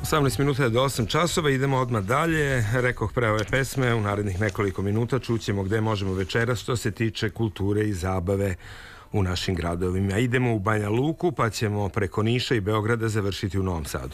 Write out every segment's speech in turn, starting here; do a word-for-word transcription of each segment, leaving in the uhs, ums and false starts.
osamnaest minuta je do osam časova, idemo odmah dalje. Rekoh pre ove pesme, u narednih nekoliko minuta čućemo gde možemo večeras što se tiče kulture i zabave u našim gradovima. Idemo u Banja Luku, pa ćemo preko Niša i Beograda završiti u Novom Sadu.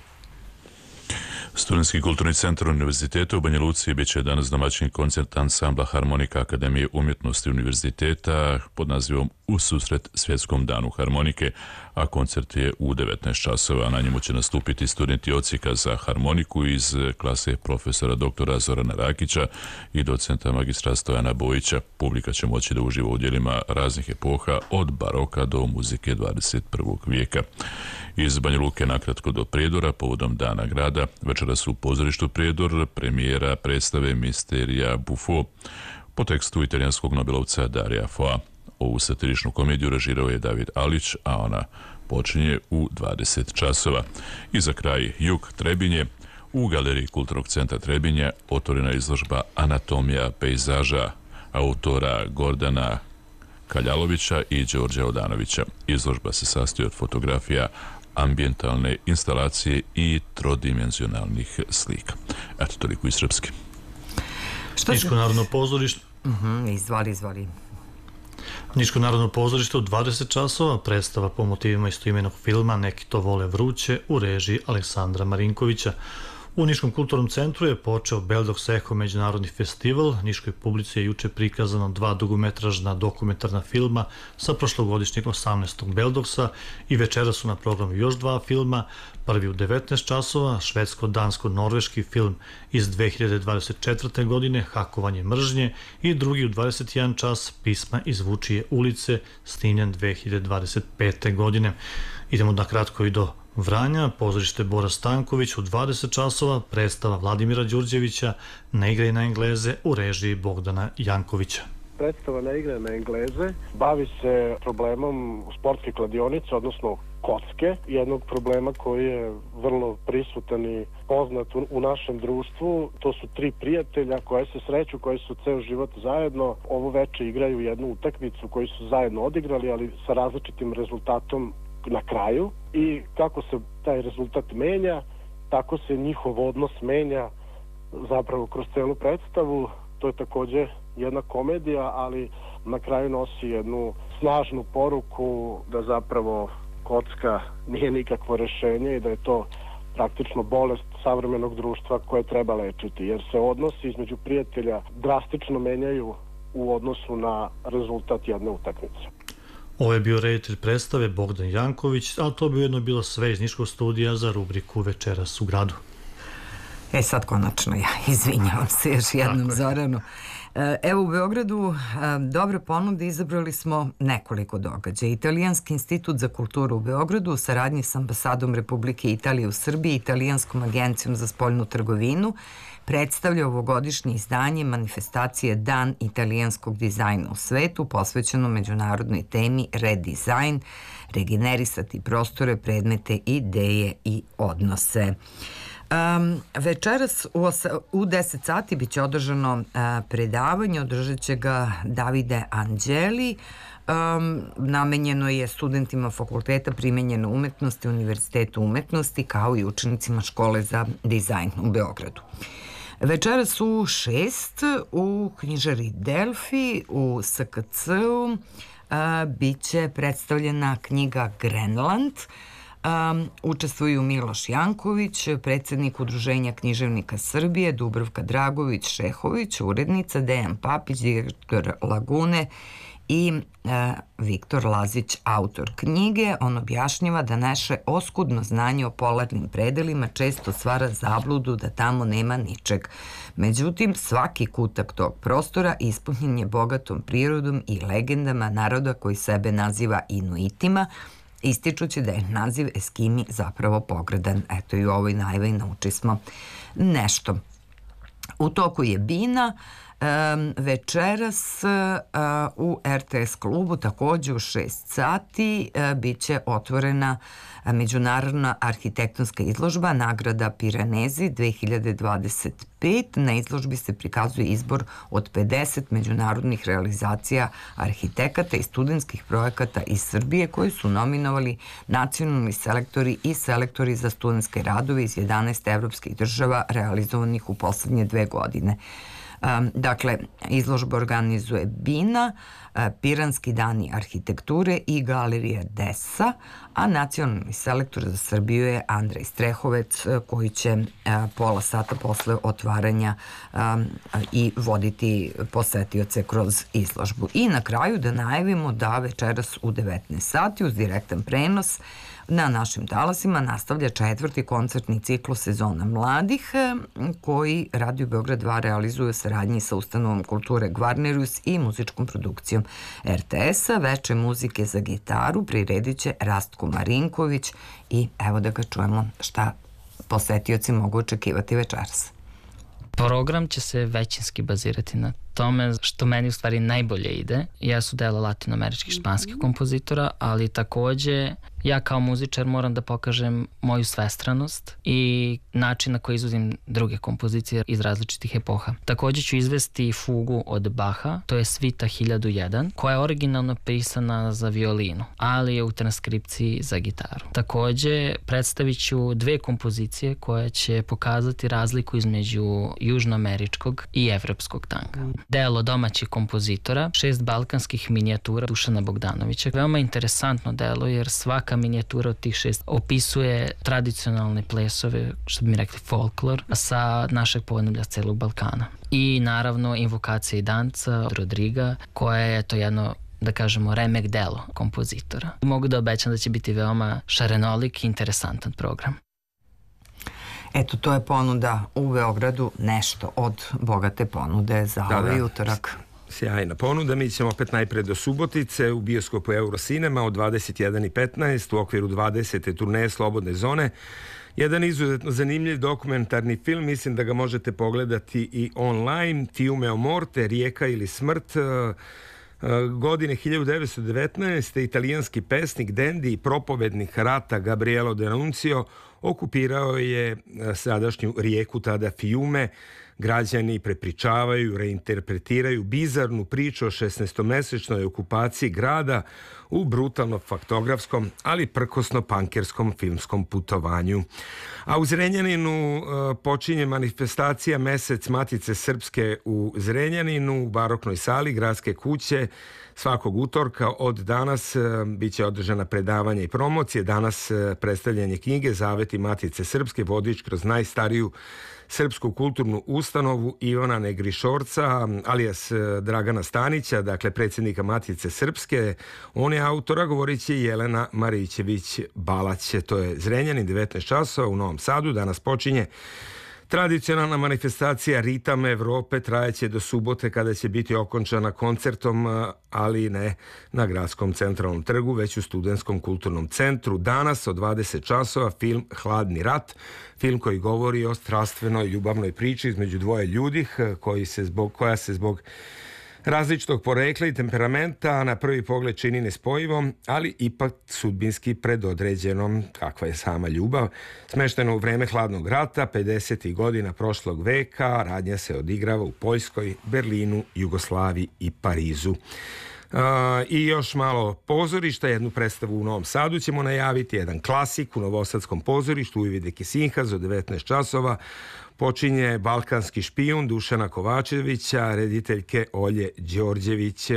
Studentski kulturni centar Univerziteta u Banja Luci bit će danas domaćin koncert ansambla Harmonika Akademije umjetnosti Univerziteta pod nazivom U susret svjetskom danu harmonike, a koncert je u devetnaest časova. Na njemu će nastupiti studenti odsjeka za harmoniku iz klase profesora doktora Zorana Rakića i docenta magistra Stojana Bojića. Publika će moći da uživa u djelima raznih epoha od baroka do muzike dvadeset prvog vijeka. Iz Banja Luke nakratko do Prijedora povodom Dana grada. Večeras u pozorištu Prijedor premijera predstave Misterija Buffo po tekstu italijanskog nobelovca Darija Foa. Ovu satiričnu komediju režirao je David Alić, a ona počinje u dvadeset časova. I za kraj jug Trebinje. U galeriji Kulturnog centra Trebinje otvorena izložba Anatomija pejzaža autora Gordana Kaljalovića i Đorđa Odanovića. Izložba se sastoji od fotografija, ambijentalne instalacije i trodimenzionalnih slika. Eto, toliko iz Srpske. Niško narodno pozorište. Uh-huh, izvali, izvali. Niško narodno pozorište u dvadeset časova, predstava po motivima istoimenog filma Neki to vole vruće u režiji Aleksandra Marinkovića. U Niškom kulturnom centru je počeo Beldox Eho međunarodni festival. Niškoj publici je juče prikazano dva dugometražna dokumentarna filma sa prošlogodišnjeg osamnaestog Beldoxa i večera su na programu još dva filma. Prvi u devetnaest časova, švedsko-dansko-norveški film iz dve hiljade dvadeset četvrte. godine Hakovanje mržnje i drugi u dvadeset jedan čas Pisma iz Vučije ulice, snimljen dve hiljade dvadeset pete. godine. Idemo na kratko i do Vranja, pozorište Bora Stanković u dvadeset časova, predstava Vladimira Đurđevića Ne igraj na Engleze u režiji Bogdana Jankovića. Predstava Ne igraj na Engleze bavi se problemom sportske kladionice, odnosno kocke, jednog problema koji je vrlo prisutan i poznat u, u našem društvu. To su tri prijatelja koje se sreću, koji su ceo život zajedno. Ovo veče igraju jednu utakmicu koju su zajedno odigrali, ali sa različitim rezultatom na kraju, i kako se taj rezultat menja, tako se njihov odnos menja zapravo kroz celu predstavu. To je takođe jedna komedija, ali na kraju nosi jednu snažnu poruku da zapravo kocka nije nikakvo rešenje i da je to praktično bolest savremenog društva koje treba lečiti, jer se odnosi između prijatelja drastično menjaju u odnosu na rezultat jedne utakmice. Ovo je bio reditelj predstave Bogdan Janković, ali to bi ujedno bilo sve iz Niškog studija za rubriku Večeras u gradu. E sad konačno ja izvinjavam se još jednom Zoranu. Evo u Beogradu dobre ponude izabrali smo nekoliko događaja. Italijanski institut za kulturu u Beogradu u saradnji s ambasadom Republike Italije u Srbiji i Italijanskom agencijom za spoljnu trgovinu predstavlja ovogodišnje izdanje manifestacije Dan italijanskog dizajna u svetu, posvećeno međunarodnoj temi redizajn, regenerisati prostore, predmete, ideje i odnose. Um, večeras u, u deset sati bit će održano uh, predavanje, održat će ga Davide Anđeli, um, namenjeno je studentima fakulteta primenjene umetnosti Univerzitetu umetnosti kao i učenicima škole za dizajn u Beogradu. Večeras u šest u knjižari Delfi u S K C-u uh, bit će predstavljena knjiga Grenland. Um, učestvuju Miloš Janković, predsjednik Udruženja književnika Srbije, Dubravka Dragović-Šehović, urednica, Dejan Papić, direktor Lagune i uh, Viktor Lazić, autor knjige. On objašnjava da naše oskudno znanje o polarnim predelima često stvara zabludu da tamo nema ničeg. Međutim, svaki kutak tog prostora ispunjen je bogatom prirodom i legendama naroda koji sebe naziva Inuitima, ističući da je naziv Eskimi zapravo pogrdan. Eto i u ovoj najvi nauči smo nešto. U toku je Bina, Večeras u R T S klubu takođe u šest sati bit će otvorena međunarodna arhitektonska izložba nagrada Piranezi dve hiljade dvadeset pet. Na izložbi se prikazuje izbor od pedeset međunarodnih realizacija arhitekata i studentskih projekata iz Srbije koji su nominovali nacionalni selektori i selektori za studentske radove iz jedanaest evropskih država realizovanih u poslednje dve godine. Dakle, izložba organizuje BINA, Piranski dani arhitekture i Galerija Desa, a nacionalni selektor za Srbiju je Andrej Strehovec, koji će pola sata posle otvaranja i voditi posetioce kroz izložbu. I na kraju da najavimo da večeras u devetnaest sati uz direktan prenos na našim talasima nastavlja četvrti koncertni ciklus Sezona mladih, koji Radio Beograd dva realizuje u saradnji sa ustanovom kulture Gvarnerius i muzičkom produkcijom R T S-a. Veče muzike za gitaru priredit će Rastko Marinković i evo da ga čujemo šta posetioci mogu očekivati večeras. Program će se većinski bazirati na tome što meni u stvari najbolje ide. Ja su dela latinoameričkih španskih kompozitora, ali takođe ja kao muzičar moram da pokažem moju svestranost i način na koji izvodim druge kompozicije iz različitih epoha. Takođe ću izvesti fugu od Baha, to je svita hiljadu jedan, koja je originalno pisana za violinu, ali je u transkripciji za gitaru. Takođe predstavit ću dve kompozicije koje će pokazati razliku između južnoameričkog i evropskog tanga. Delo domaćih kompozitora, šest balkanskih minijatura Dušana Bogdanovića. Veoma interesantno delo jer svaka minijatura od tih šest opisuje tradicionalne plesove, što bi mi rekli folklor, sa našeg podneblja celog Balkana. I naravno invokacija i danca Rodriga, koja je to jedno, da kažemo, remek delo kompozitora. Mogu da obećam da će biti veoma šarenolik i interesantan program. Eto, to je ponuda u Beogradu, nešto od bogate ponude za da, ovaj da. utorak. Sjajna ponuda. Mi ćemo opet najpred do Subotice u bioskopu Eurocinema od dvadeset jedan i petnaest u okviru dvadesete turneje Slobodne zone. Jedan izuzetno zanimljiv dokumentarni film, mislim da ga možete pogledati i online, Fiume o morte, Rijeka ili smrt. Godine hiljadu devetsto devetnaeste. italijanski pesnik, dendi i propovednik rata Gabriele D'Annunzio okupirao je sadašnju rijeku, tada Fiume. Građani prepričavaju, reinterpretiraju bizarnu priču o šesnaestomesečnoj okupaciji grada u brutalno faktografskom, ali prkosno pankerskom filmskom putovanju. A u Zrenjaninu počinje manifestacija Mesec Matice Srpske u Zrenjaninu u baroknoj sali Gradske kuće. Svakog utorka od danas bit će održana predavanja i promocije. Danas predstavljanje knjige Zaveti Matice Srpske, vodič kroz najstariju srpsku kulturnu ustanovu Ivana Negrišorca, alias Dragana Stanića, dakle predsjednika Matice Srpske. On je autora, govorit će Jelena Marićević-Balać. To je Zrenjanin, devetnaest časova u Novom Sadu. Danas počinje tradicionalna manifestacija Ritam Evrope, trajeće do subote kada će biti okončana koncertom, ali ne na Gradskom centralnom trgu, već u Studentskom kulturnom centru. Danas od dvadeset časova film Hladni rat, film koji govori o strastvenoj ljubavnoj priči između dvoje ljudi koji se zbog, koja se zbog različitog porekla i temperamenta na prvi pogled čini nespojivom, ali ipak sudbinski predodređenom, kakva je sama ljubav. Smešteno u vreme hladnog rata, pedesetih godina prošlog veka, radnja se odigrava u Poljskoj, Berlinu, Jugoslaviji i Parizu. Uh, I još malo pozorišta, jednu predstavu u Novom Sadu ćemo najaviti, jedan klasik u Novosadskom pozorištu, Uvidike Sinhaz od devetnaest časova. Počinje Balkanski špijun Dušana Kovačevića, rediteljke Olje Đorđević.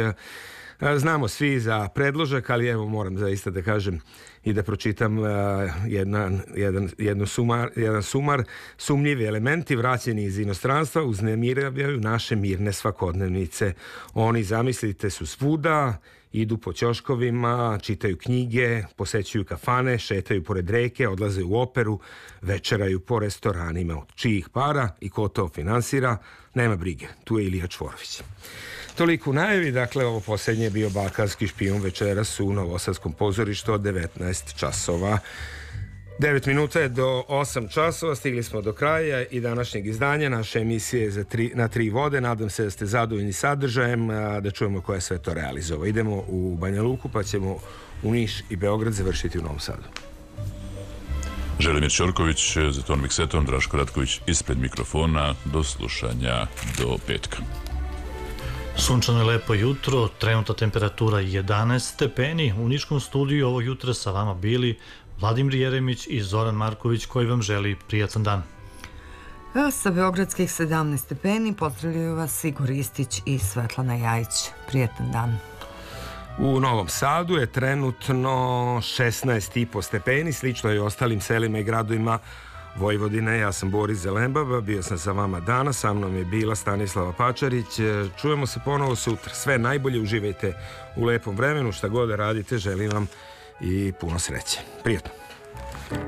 Znamo svi za predložak, ali evo moram zaista da kažem i da pročitam jedna, jedan, jedno sumar, jedan sumar. Sumnjivi elementi vraćeni iz inostranstva uznemiravaju naše mirne svakodnevnice. Oni, zamislite, su svuda, idu po ćoškovima, čitaju knjige, posećuju kafane, šetaju pored reke, odlaze u operu, večeraju po restoranima. Od čijih para i ko to finansira, nema brige. Tu je Ilija Čvorović. Toliko u najavi, dakle ovo posljednje je bio Balkanski špijun večeras u Novosadskom pozorištu od devetnaest časova. devet minuta je do osam časova, stigli smo do kraja i današnjeg izdanja naše emisije za tri, na tri vode. Nadam se da ste zadovoljni sadržajem, a da čujemo ko je sve to realizovao. Idemo u Banja Luku pa ćemo u Niš i Beograd završiti u Novom Sadu. Želimir Ćorković za ton miksetom, Draško Ratković ispred mikrofona. Do slušanja do petka. Sunčano je lepo jutro, trenutna temperatura jedanaest stepeni. U Niškom studiju ovog jutra sa vama bili Vladimir Jeremić i Zoran Marković koji vam želi prijatan dan. Sa beogradskih sedamnaest stepeni pozdravljaju vas Igor Ristić i Svetlana Jajić. Prijatan dan. U Novom Sadu je trenutno šesnaest i po stepeni, slično je i ostalim selima i gradovima Vojvodine. Ja sam Boris Zelembaba, bio sam sa vama danas, sa mnom je bila Stanislava Pačarić. Čujemo se ponovo sutra. Sve najbolje, uživajte u lepom vremenu, šta god da radite, želim vam i puno sreće. Prijatno.